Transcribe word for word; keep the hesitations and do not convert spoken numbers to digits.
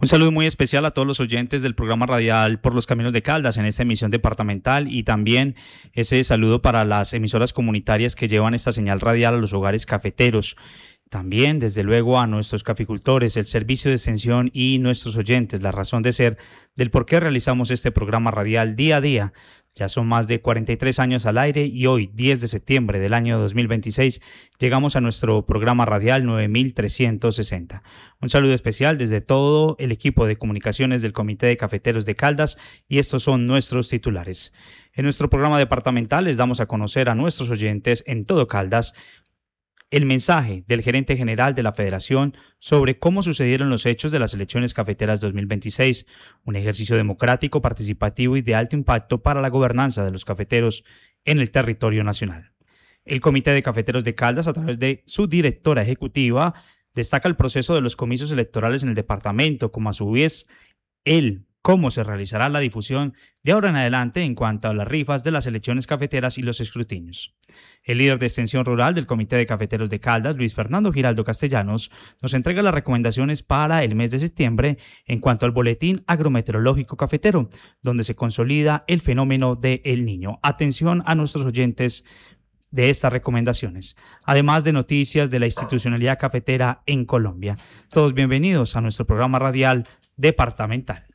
Un saludo muy especial a todos los oyentes del programa radial Por los Caminos de Caldas en esta emisión departamental, y también ese saludo para las emisoras comunitarias que llevan esta señal radial a los hogares cafeteros. También, desde luego, a nuestros caficultores, el servicio de extensión y nuestros oyentes, la razón de ser del por qué realizamos este programa radial día a día. Ya son más de cuarenta y tres años al aire y hoy, diez de septiembre del año dos mil veintiséis, llegamos a nuestro programa radial nueve mil trescientos sesenta. Un saludo especial desde todo el equipo de comunicaciones del Comité de Cafeteros de Caldas, y estos son nuestros titulares. En nuestro programa departamental les damos a conocer a nuestros oyentes en todo Caldas el mensaje del gerente general de la Federación sobre cómo sucedieron los hechos de las elecciones cafeteras dos mil veintiséis, un ejercicio democrático, participativo y de alto impacto para la gobernanza de los cafeteros en el territorio nacional. El Comité de Cafeteros de Caldas, a través de su directora ejecutiva, destaca el proceso de los comicios electorales en el departamento, como a su vez el cómo se realizará la difusión de ahora en adelante en cuanto a las rifas de las elecciones cafeteras y los escrutinios. El líder de extensión rural del Comité de Cafeteros de Caldas, Luis Fernando Giraldo Castellanos, nos entrega las recomendaciones para el mes de septiembre en cuanto al boletín agrometeorológico cafetero, donde se consolida el fenómeno de El Niño. Atención a nuestros oyentes de estas recomendaciones, además de noticias de la institucionalidad cafetera en Colombia. Todos bienvenidos a nuestro programa radial departamental.